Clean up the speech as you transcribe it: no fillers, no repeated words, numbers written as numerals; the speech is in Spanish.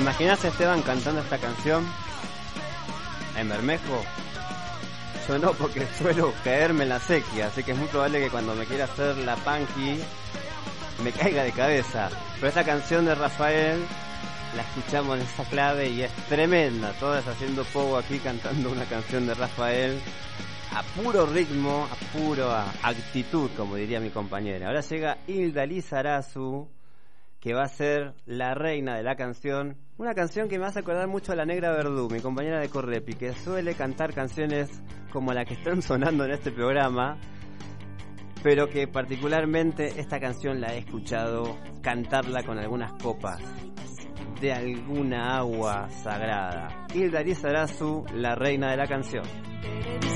imaginás a Esteban cantando esta canción en Bermejo? Yo no, porque suelo caerme en la sequía, así que es muy probable que cuando me quiera hacer la punky me caiga de cabeza. Pero esta canción de Rafael la escuchamos en esa clave y es tremenda. Todas haciendo pogo aquí cantando una canción de Rafael a puro ritmo, a pura actitud, como diría mi compañera. Ahora llega Hilda Lizarazu, que va a ser la reina de la canción. Una canción que me hace acordar mucho a la Negra Verdú, mi compañera de Correpi, que suele cantar canciones como la que están sonando en este programa, pero que particularmente esta canción la he escuchado cantarla con algunas copas de alguna agua sagrada. Hilda Lizarazu, la reina de la canción.